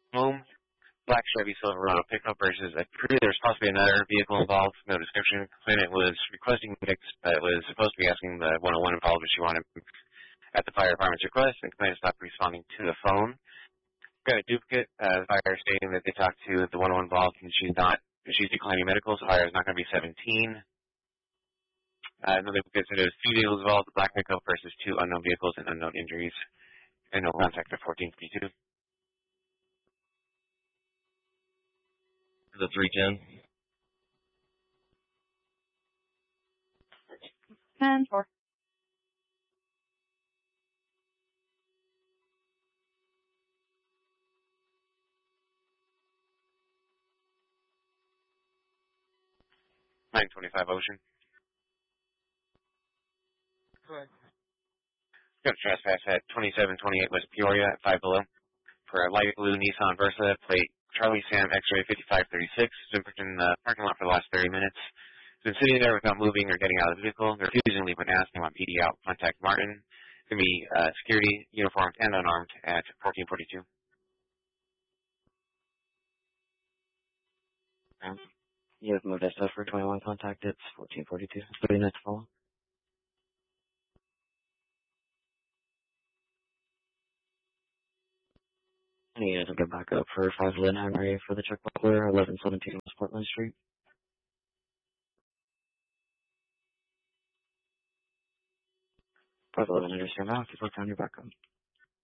home. Black Chevy Silverado pickup versus a Crew. There's possibly another vehicle involved. No description. Claimant was requesting pics, but was supposed to be asking the 101 involved if she wanted at the fire department's request, and claimant stopped responding to the phone. Got a duplicate. Fire stating that they talked to the 101 involved, and she's declining medical, so fire is not going to be 17. Another duplicate said it was 2 vehicles involved, the black pickup versus 2 unknown vehicles and unknown injuries, and no contact at 1452. The 310. 10-4. Ocean. Correct. Got a trespass at 2728 West Peoria at 5 below for a light blue Nissan Versa, plate Charlie Sam X-ray 5536. It's been parked in the parking lot for the last 30 minutes. It's been sitting there without moving or getting out of the vehicle. They're refusing to leave when asked. They want PD out. Contact Martin. It's going to be security, uniformed, and unarmed at 1442. You have moved SF for 21 contact. It's 1442. 30 minutes follow. And you guys will get back up for 5 Lynn Henry for the check buckler, 1117 West Portland Street. 511 understand now. Keep looking on your back up.